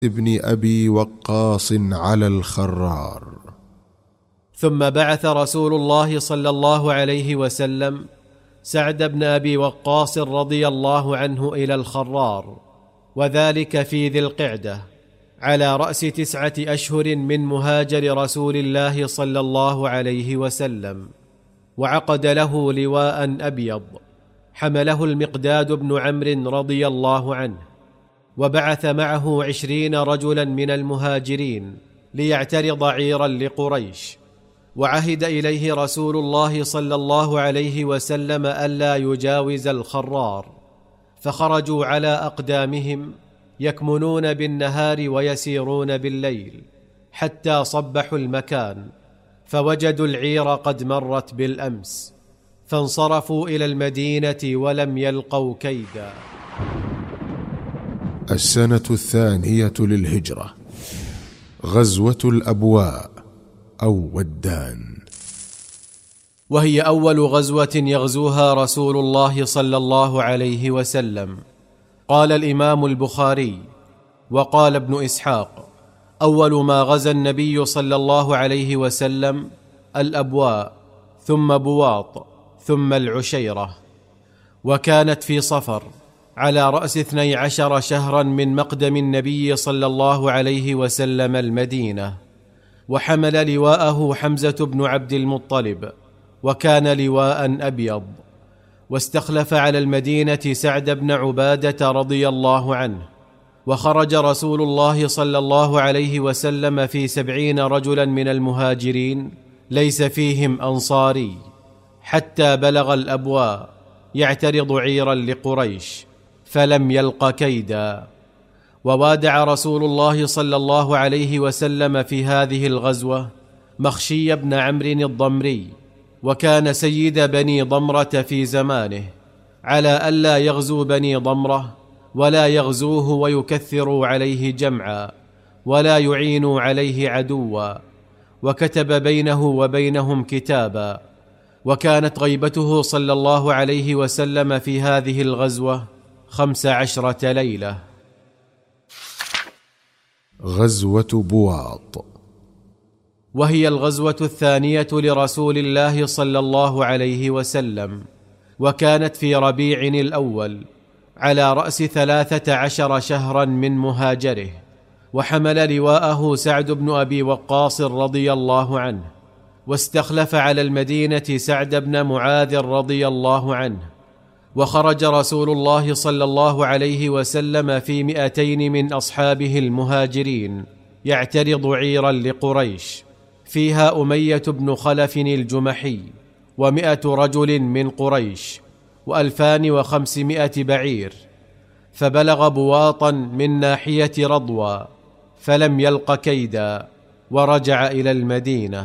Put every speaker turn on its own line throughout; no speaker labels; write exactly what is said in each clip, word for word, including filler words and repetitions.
ابن أبي وقاص على الخرار.
ثم بعث رسول الله صلى الله عليه وسلم سعد بن أبي وقاص رضي الله عنه إلى الخرار، وذلك في ذي القعدة، على رأس تسعة أشهر من مهاجر رسول الله صلى الله عليه وسلم، وعقد له لواء أبيض حمله المقداد بن عمرو رضي الله عنه، وبعث معه عشرين رجلا من المهاجرين ليعترض عيرا لقريش، وعهد إليه رسول الله صلى الله عليه وسلم ألا يجاوز الخرار، فخرجوا على أقدامهم يكمنون بالنهار ويسيرون بالليل حتى صبحوا المكان، فوجدوا العير قد مرت بالأمس، فانصرفوا إلى المدينة ولم يلقوا كيدا.
السنة الثانية للهجرة، غزوة الأبواء أو ودان،
وهي أول غزوة يغزوها رسول الله صلى الله عليه وسلم. قال الإمام البخاري وقال ابن إسحاق: أول ما غزا النبي صلى الله عليه وسلم الأبواء، ثم بواط، ثم العشيرة، وكانت في صفر على رأس اثني عشر شهرا من مقدم النبي صلى الله عليه وسلم المدينة، وحمل لواءه حمزة بن عبد المطلب، وكان لواء أبيض، واستخلف على المدينة سعد بن عبادة رضي الله عنه، وخرج رسول الله صلى الله عليه وسلم في سبعين رجلا من المهاجرين ليس فيهم أنصاري، حتى بلغ الأبواء يعترض عيرا لقريش، فلم يلق كيدا. ووادع رسول الله صلى الله عليه وسلم في هذه الغزوة مخشي بن عمرو الضمري، وكان سيد بني ضمرة في زمانه، على ألا يغزو بني ضمرة ولا يغزوه ويكثروا عليه جمعا ولا يعينوا عليه عدوا، وكتب بينه وبينهم كتابا. وكانت غيبته صلى الله عليه وسلم في هذه الغزوة خمس عشرة ليلة.
غزوة بواط،
وهي الغزوة الثانية لرسول الله صلى الله عليه وسلم، وكانت في ربيع الأول على رأس ثلاثة عشر شهرا من مهاجره، وحمل لواءه سعد بن أبي وقاص رضي الله عنه، واستخلف على المدينة سعد بن معاذ رضي الله عنه. وخرج رسول الله صلى الله عليه وسلم في مئتين من أصحابه المهاجرين يعترض عيرا لقريش، فيها أمية بن خلف الجمحي ومئة رجل من قريش وألفان وخمسمائة بعير، فبلغ بواطا من ناحية رضوى فلم يلق كيدا، ورجع إلى المدينة.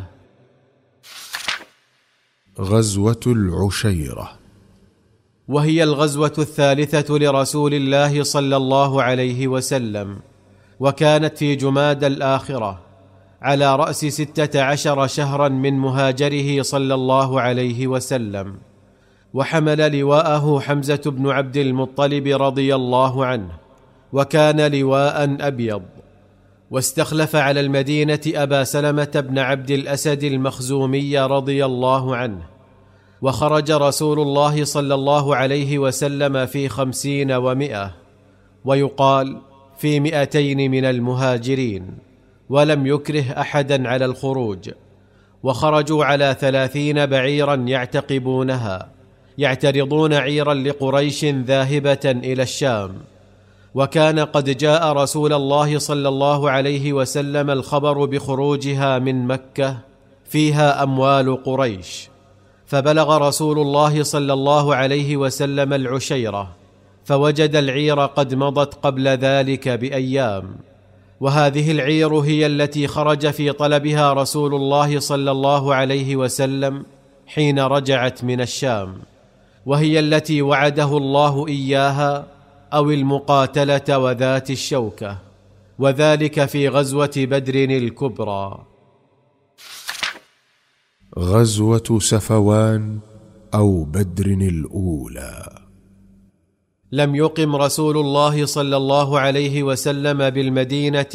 غزوة العشيرة،
وهي الغزوة الثالثة لرسول الله صلى الله عليه وسلم، وكانت في جماد الآخرة على رأس ستة عشر شهرا من مهاجره صلى الله عليه وسلم، وحمل لواءه حمزة بن عبد المطلب رضي الله عنه، وكان لواء أبيض، واستخلف على المدينة أبا سلمة بن عبد الأسد المخزومي رضي الله عنه. وخرج رسول الله صلى الله عليه وسلم في خمسين ومئة، ويقال في مئتين من المهاجرين، ولم يكره أحدا على الخروج. وخرجوا على ثلاثين بعيرا يعتقبونها، يعترضون عيرا لقريش ذاهبة إلى الشام. وكان قد جاء رسول الله صلى الله عليه وسلم الخبر بخروجها من مكة فيها أموال قريش، فبلغ رسول الله صلى الله عليه وسلم العشيرة، فوجد العير قد مضت قبل ذلك بأيام. وهذه العير هي التي خرج في طلبها رسول الله صلى الله عليه وسلم حين رجعت من الشام، وهي التي وعده الله إياها، أو المقاتلة وذات الشوكة، وذلك في غزوة بدر الكبرى.
غزوة سفوان أو بدر الأولى،
لم يقم رسول الله صلى الله عليه وسلم بالمدينة